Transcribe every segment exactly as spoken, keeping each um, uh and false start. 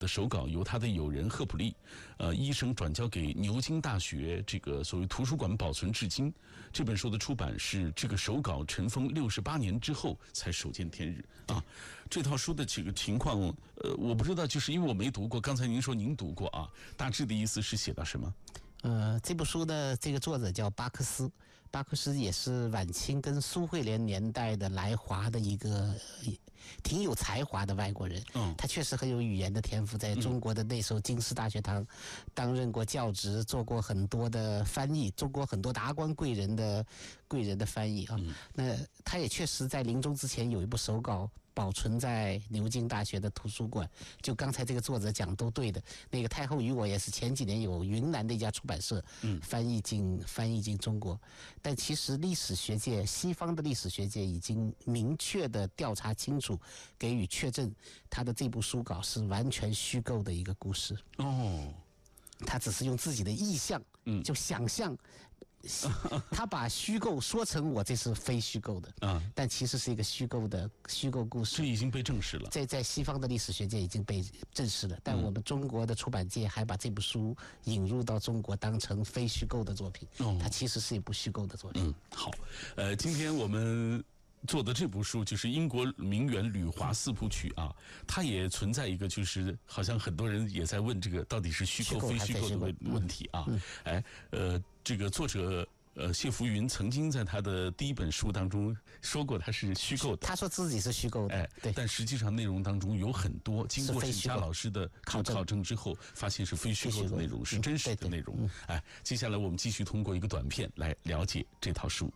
的手稿由他的友人赫普利，呃，医生转交给牛津大学这个所谓图书馆保存至今。这本书的出版是这个手稿尘封六十八年之后才首见天日啊。这套书的这个情况，呃，我不知道，就是因为我没读过。刚才您说您读过啊，大致的意思是写到什么？ 呃，这部书的这个作者叫巴克斯，巴克斯也是晚清跟苏慧莲年代的来华的一个挺有才华的外国人。嗯，他确实很有语言的天赋，在中国的那时候京师大学堂担任过教职，做过很多的翻译，做过很多达官贵人的贵人的翻译啊。嗯、那他也确实在临终之前有一部手稿保存在牛津大学的图书馆。就刚才这个作者讲都对的，那个太后与我也是前几年有云南的一家出版社翻译进、嗯、翻译进中国。但其实历史学界，西方的历史学界已经明确的调查清楚，给予确证，他的这部书稿是完全虚构的一个故事。哦，他只是用自己的意象，嗯，就想象。他把虚构说成我这是非虚构的啊，但其实是一个虚构的虚构故事。 这已经被证实了， 在在西方的历史学界已经被证实了，但我们中国的出版界还把这部书引入到中国当成非虚构的作品。哦，它其实是一部虚构的作品。 嗯，好，呃，今天我们做的这部书就是英国名媛吕华四部曲啊，它也存在一个就是好像很多人也在问这个到底是虚构非虚构的问问题啊。嗯、哎，呃，这个作者呃谢浮云曾经在他的第一本书当中说过他是虚构的， 他说自己是虚构的， 哎，对，但实际上内容当中有很多经过沈佳老师的考考证之后，发现是非虚构的内容，是真实的内容。哎，接下来我们继续通过一个短片来了解这套书。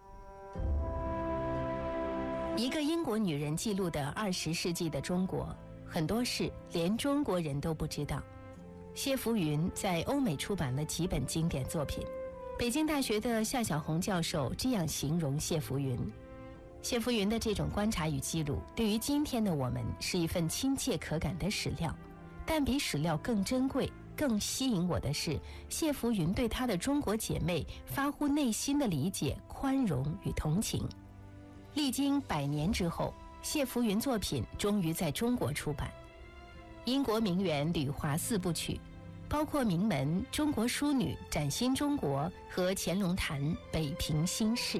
一个英国女人记录的二十世纪的中国，很多事连中国人都不知道。谢浮云在欧美出版了几本经典作品。北京大学的夏小红教授这样形容谢浮云：谢浮云的这种观察与记录，对于今天的我们是一份亲切可感的史料，但比史料更珍贵、更吸引我的是谢浮云对她的中国姐妹发乎内心的理解、宽容与同情。历经百年之后，谢浮云作品终于在中国出版。英国名媛吕华四部曲，包括名门《中国淑女》《崭新中国》和《乾隆坛》《北平新事》。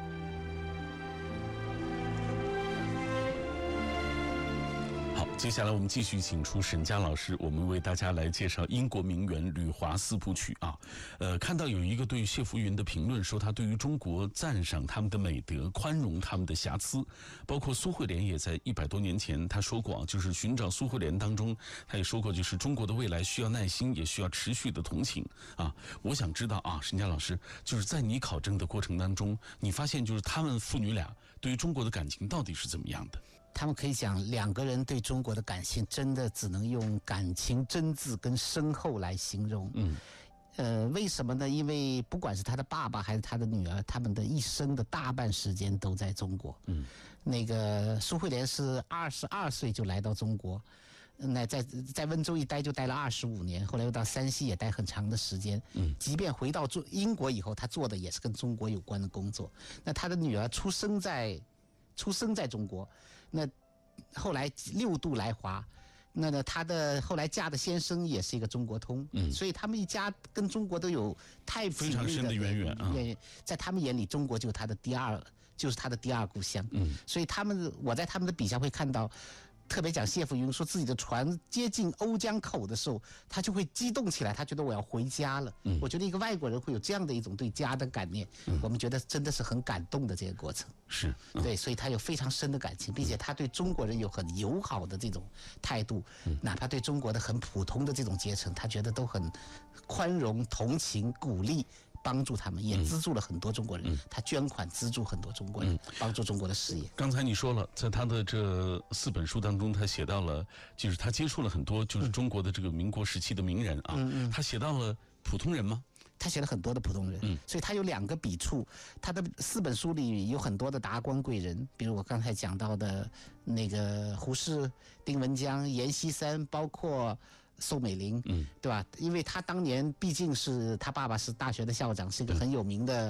接下来我们继续请出沈佳老师，我们为大家来介绍英国名媛吕华四部曲啊。呃，看到有一个对谢浮云的评论说，他对于中国赞赏他们的美德，宽容他们的瑕疵，包括苏慧莲也在一百多年前他说过啊，就是寻找苏慧莲当中，他也说过，就是中国的未来需要耐心，也需要持续的同情啊。我想知道啊，沈佳老师，就是在你考证的过程当中，你发现就是他们父女俩对于中国的感情到底是怎么样的？ 他们可以讲，两个人对中国的感情真的只能用感情真挚跟深厚来形容。嗯，呃，为什么呢？因为不管是他的爸爸还是他的女儿，他们的一生的大半时间都在中国。嗯，那个苏慧莲是二十二岁就来到中国，那在在温州一待就待了二十五年，后来又到山西也待很长的时间。嗯，即便回到中英国以后，他做的也是跟中国有关的工作。那他的女儿出生在出生在中国。那后来六度来华，那呢，她的后来嫁的先生也是一个中国通，嗯，所以他们一家跟中国都有太非常深的渊源啊。 在他们眼里，中国就是他的第二，就是他的第二故乡。嗯，所以他们，我在他们的笔下会看到。特别讲谢浮云说自己的船接近瓯江口的时候，他就会激动起来，他觉得我要回家了。嗯，我觉得一个外国人会有这样的一种对家的感念，嗯，我们觉得真的是很感动的这个过程。 是，嗯， 对，所以他有非常深的感情，并且他对中国人有很友好的这种态度，嗯，哪怕对中国的很普通的这种阶层，他觉得都很宽容、同情、鼓励。帮助他们，也资助了很多中国人。嗯、他捐款资助很多中国人，嗯、帮助中国的事业。 刚才你说了，在他的这四本书当中，他写到了，就是他接触了很多就是中国的这个民国时期的名人啊。嗯嗯、他写到了普通人吗？ 他写了很多的普通人，嗯，所以他有两个笔触。他的四本书里有很多的达官贵人，比如我刚才讲到的那个胡适、丁文江、阎锡山，包括宋美龄，嗯，对吧？因为他当年毕竟是他爸爸是大学的校长，是一个很有名的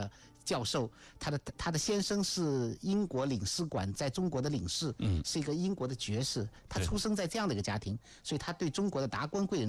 教授，他的他的先生是英国领事馆在中国的领事，嗯，是一个英国的爵士，他出生在这样的一个家庭，所以他对中国的达官贵人